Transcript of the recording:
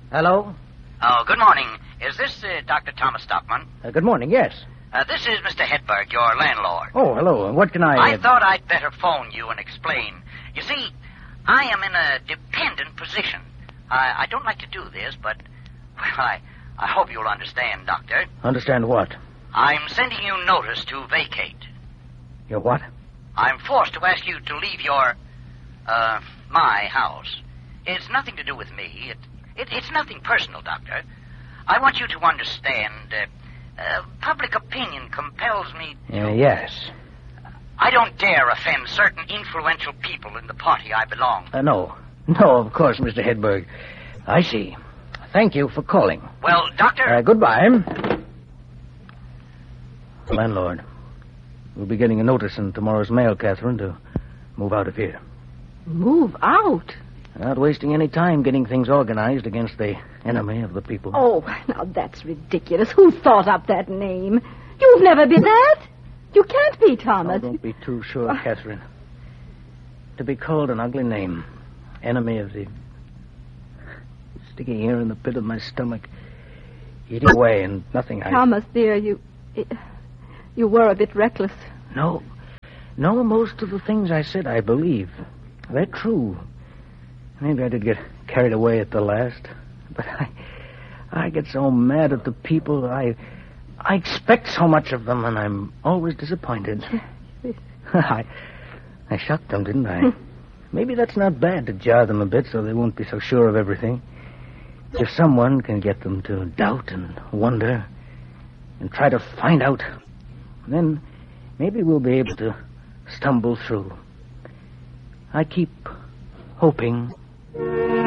Hello? Oh, good morning. Is this Dr. Thomas Stockman? Good morning, yes. This is Mr. Hedberg, your landlord. Oh, hello. What can I... I thought I'd better phone you and explain. You see, I am in a dependent position. I don't like to do this, but, well, I hope you'll understand, Doctor. Understand what? I'm sending you notice to vacate. Your what? I'm forced to ask you to leave your, my house. It's nothing to do with me. It's nothing personal, Doctor. I want you to understand, public opinion compels me to... Yes. I don't dare offend certain influential people in the party I belong. No. No, of course, Mr. Hedberg. I see. Thank you for calling. Well, Doctor... Goodbye. Landlord, we'll be getting a notice in tomorrow's mail, Catherine, to move out of here. Move out? Not wasting any time getting things organized against the enemy of the people. Oh, now that's ridiculous. Who thought up that name? You've never been that. You can't be, Thomas. Oh, don't be too sure, Catherine. To be called an ugly name, enemy of the... Sticking here in the pit of my stomach, eating away and nothing Thomas, dear, you were a bit reckless. No, most of the things I said I believe. They're true. Maybe I did get carried away at the last. But I get so mad at the people. I expect so much of them, and I'm always disappointed. I shocked them, didn't I? Maybe that's not bad to jar them a bit so they won't be so sure of everything. If someone can get them to doubt and wonder and try to find out, then maybe we'll be able to stumble through. I keep hoping